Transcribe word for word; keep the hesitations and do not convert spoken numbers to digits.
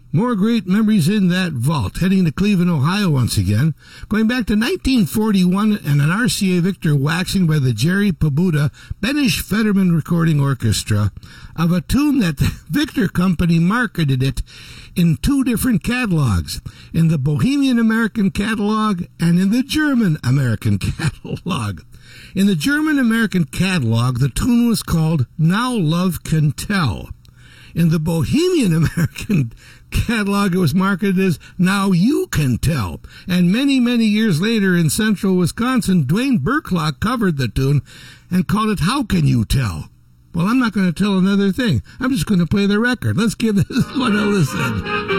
More great memories in that vault. Heading to Cleveland, Ohio once again. Going back to nineteen forty-one and an R C A Victor waxing by the Jerry Pabuda Benish Fetterman Recording Orchestra of a tune that the Victor Company marketed it in two different catalogs, in the Bohemian American catalog and in the German American catalog. In the German American catalog, the tune was called Now Love Can Tell. In the Bohemian American catalog, it was marketed as Now You Can Tell. And many, many years later in central Wisconsin, Dwayne Burklock covered the tune and called it How Can You Tell? Well, I'm not going to tell another thing. I'm just going to play the record. Let's give this one a listen.